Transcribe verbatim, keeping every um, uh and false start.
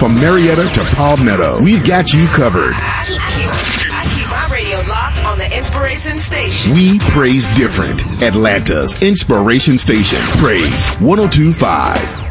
From Marietta to Palmetto, we've got you covered. I keep, I keep my radio locked on the Inspiration Station. We praise different. Atlanta's Inspiration Station. Praise one oh two point five.